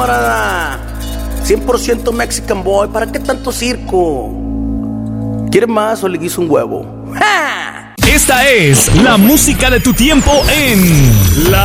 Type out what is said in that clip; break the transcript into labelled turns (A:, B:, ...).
A: camarada. 100% Mexican boy. ¿Para qué tanto circo? ¿Quieres más o le guiso un huevo? ¡Ja!
B: Esta es la música de tu tiempo en La